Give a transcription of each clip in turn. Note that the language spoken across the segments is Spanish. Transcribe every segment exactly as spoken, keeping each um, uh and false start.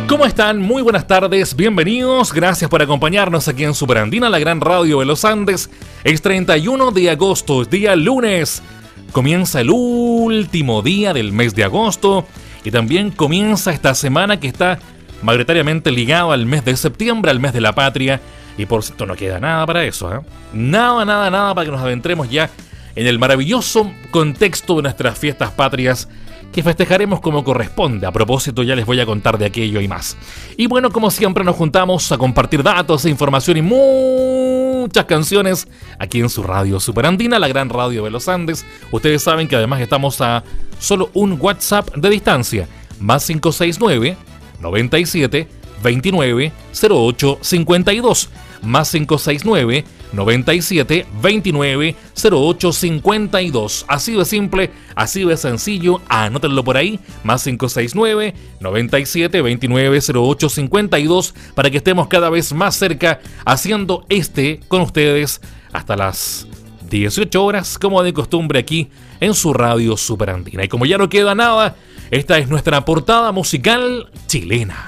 ¿Cómo están? Muy buenas tardes, bienvenidos, gracias por acompañarnos aquí en Superandina, la gran radio de los Andes. Es treinta y uno de agosto, es día lunes, comienza el último día del mes de agosto y también comienza esta semana que está mayoritariamente ligado al mes de septiembre, al mes de la patria, y por cierto no queda nada para eso, ¿eh? Nada, nada, nada para que nos adentremos ya en el maravilloso contexto de nuestras fiestas patrias que festejaremos como corresponde. A propósito, ya les voy a contar de aquello y más. Y bueno, como siempre nos juntamos a compartir datos e información y muchas canciones aquí en su radio Superandina, la gran radio de los Andes. Ustedes saben que además estamos a solo un WhatsApp de distancia, más cinco seis nueve, noventa y siete, veintinueve, cero ocho cincuenta y dos, más cinco seis nueve, noventa y siete, veintinueve, cero ocho cincuenta y dos. Así de simple, así de sencillo, anótenlo por ahí, más cinco seis nueve, noventa y siete, veintinueve, cero ocho cincuenta y dos, para que estemos cada vez más cerca haciendo este con ustedes hasta las dieciocho horas, como de costumbre aquí en su radio Superandina. Y como ya no queda nada, esta es nuestra portada musical chilena.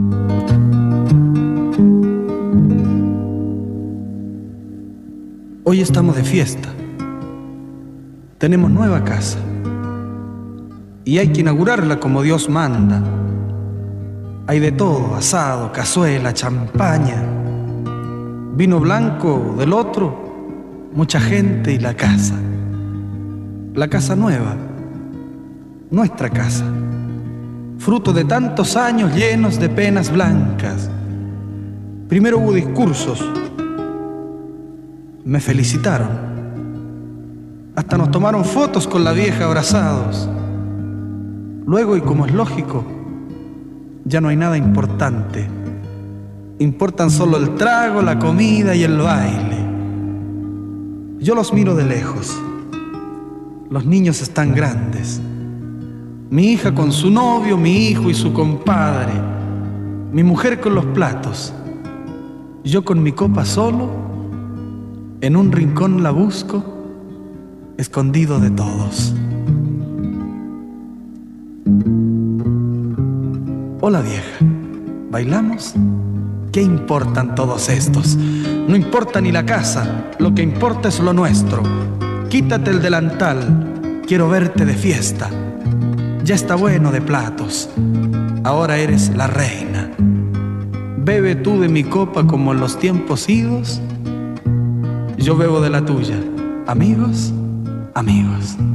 Hoy estamos de fiesta. Tenemos nueva casa y hay que inaugurarla como Dios manda. Hay de todo: asado, cazuela, champaña, vino blanco del otro, mucha gente y la casa. La casa nueva, nuestra casa, fruto de tantos años llenos de penas blancas. Primero hubo discursos, me felicitaron, hasta nos tomaron fotos con la vieja abrazados. Luego, y como es lógico, ya no hay nada importante. Importan solo el trago, la comida y el baile. Yo los miro de lejos. Los niños están grandes. Mi hija con su novio, mi hijo y su compadre. Mi mujer con los platos. Yo con mi copa solo. En un rincón la busco, escondido de todos. Hola vieja, ¿bailamos? ¿Qué importan todos estos? No importa ni la casa, lo que importa es lo nuestro. Quítate el delantal, quiero verte de fiesta. Ya está bueno de platos, ahora eres la reina. Bebe tú de mi copa como en los tiempos idos. Yo bebo de la tuya. Amigos, amigos.